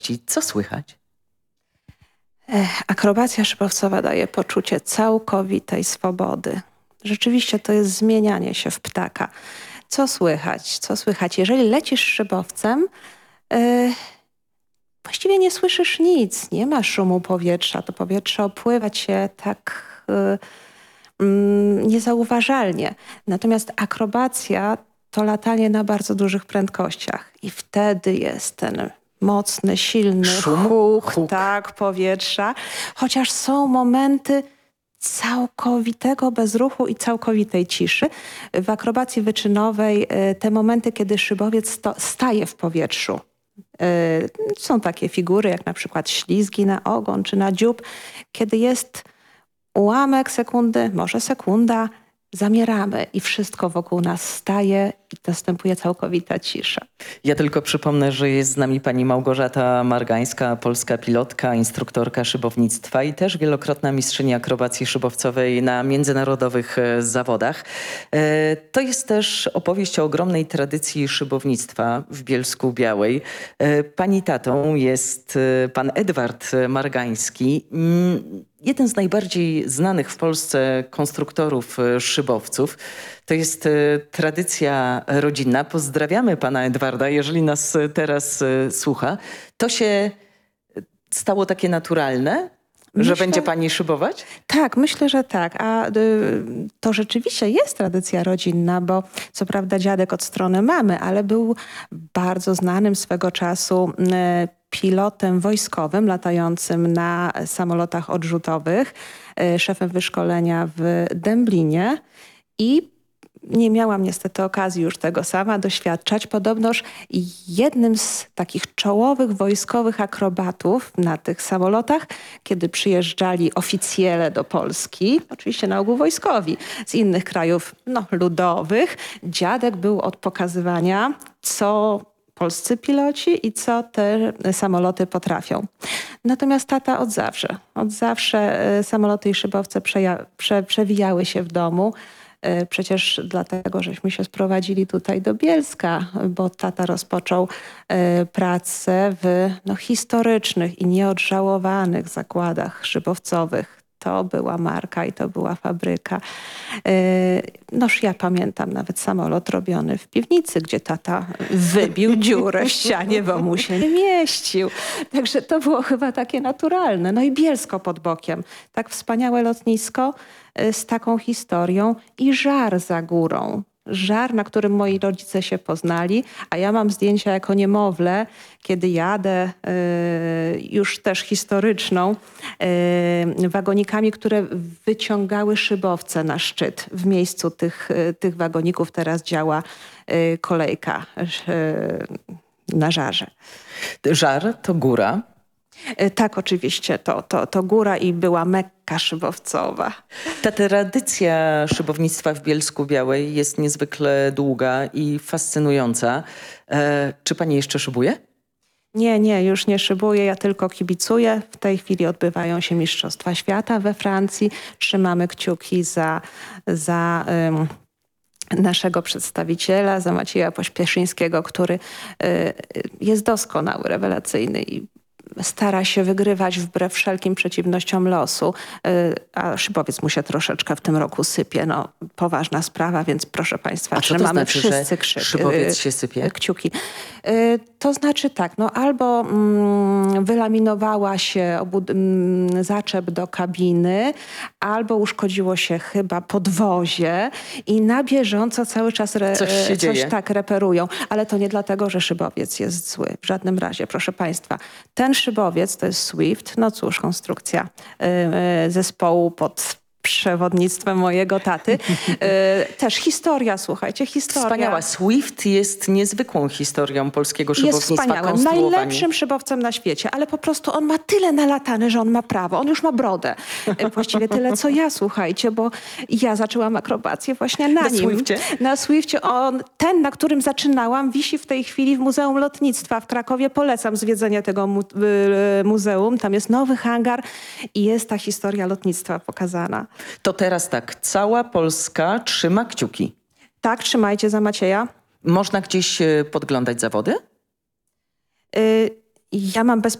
Co słychać? Akrobacja szybowcowa daje poczucie całkowitej swobody. Rzeczywiście to jest zmienianie się w ptaka. Co słychać? Co słychać? Jeżeli lecisz szybowcem, właściwie nie słyszysz nic. Nie ma szumu powietrza. To powietrze opływa cię tak niezauważalnie. Natomiast akrobacja to latanie na bardzo dużych prędkościach. I wtedy jest ten mocny, silny huk, tak, powietrza. Chociaż są momenty całkowitego bezruchu i całkowitej ciszy. W akrobacji wyczynowej te momenty, kiedy szybowiec staje w powietrzu. Są takie figury jak na przykład ślizgi na ogon czy na dziób. Kiedy jest ułamek sekundy, może sekunda, zamieramy i wszystko wokół nas staje i następuje całkowita cisza. Ja tylko przypomnę, że jest z nami pani Małgorzata Margańska, polska pilotka, instruktorka szybownictwa i też wielokrotna mistrzyni akrobacji szybowcowej na międzynarodowych zawodach. To jest też opowieść o ogromnej tradycji szybownictwa w Bielsku-Białej. Pani tatą jest pan Edward Margański, jeden z najbardziej znanych w Polsce konstruktorów szybowców. To jest tradycja rodzinna. Pozdrawiamy pana Edwarda, jeżeli nas teraz słucha. To się stało takie naturalne, że będzie pani szybować? Tak, myślę, że tak. A to rzeczywiście jest tradycja rodzinna, bo co prawda dziadek od strony mamy, ale był bardzo znanym swego czasu pilotem wojskowym latającym na samolotach odrzutowych, szefem wyszkolenia w Dęblinie i nie miałam niestety okazji już tego sama doświadczać. Podobnoż jednym z takich czołowych wojskowych akrobatów na tych samolotach, kiedy przyjeżdżali oficjele do Polski, oczywiście na ogół wojskowi, z innych krajów ludowych, dziadek był od pokazywania, co polscy piloci i co te samoloty potrafią. Natomiast tata od zawsze samoloty i szybowce przewijały się w domu. Przecież dlatego, żeśmy się sprowadzili tutaj do Bielska, bo tata rozpoczął pracę w historycznych i nieodżałowanych zakładach szybowcowych. To była marka i to była fabryka. Ja pamiętam nawet samolot robiony w piwnicy, gdzie tata wybił dziurę w ścianie, bo mu się nie mieścił. Także to było chyba takie naturalne. No i Bielsko pod bokiem. Tak wspaniałe lotnisko z taką historią i Żar za górą. Żar, na którym moi rodzice się poznali, a ja mam zdjęcia jako niemowlę, kiedy jadę już też historyczną wagonikami, które wyciągały szybowce na szczyt. W miejscu tych wagoników teraz działa kolejka na Żarze. Żar to góra. Tak, oczywiście, to góra i była Mekka szybowcowa. Ta tradycja szybownictwa w Bielsku-Białej jest niezwykle długa i fascynująca. Czy pani jeszcze szybuje? Nie, już nie szybuję, ja tylko kibicuję. W tej chwili odbywają się Mistrzostwa Świata we Francji. Trzymamy kciuki za naszego przedstawiciela, za Macieja Pośpieszyńskiego, który jest doskonały, rewelacyjny i stara się wygrywać wbrew wszelkim przeciwnościom losu, a szybowiec mu się troszeczkę w tym roku sypie. Poważna sprawa, więc proszę państwa, trzymamy wszyscy szybowiec się sypie? Kciuki. To znaczy tak, albo wylaminowała się zaczep do kabiny, albo uszkodziło się chyba podwozie i na bieżąco cały czas coś tak reperują. Ale to nie dlatego, że szybowiec jest zły. W żadnym razie, proszę państwa. Ten szybowiec to jest Swift, konstrukcja zespołu pod przewodnictwem mojego taty. Też historia, słuchajcie, historia. Wspaniała. Swift jest niezwykłą historią polskiego szybownictwa. Jest wspaniałym, najlepszym szybowcem na świecie, ale po prostu on ma tyle nalatane, że on ma prawo. On już ma brodę. Właściwie tyle, co ja, słuchajcie, bo ja zaczęłam akrobację właśnie na nim. Swifcie? Na Swifcie. Ten, na którym zaczynałam, wisi w tej chwili w Muzeum Lotnictwa w Krakowie. Polecam zwiedzenie tego muzeum. Tam jest nowy hangar i jest ta historia lotnictwa pokazana. To teraz tak, cała Polska trzyma kciuki. Tak, trzymajcie za Macieja. Można gdzieś podglądać zawody? I ja mam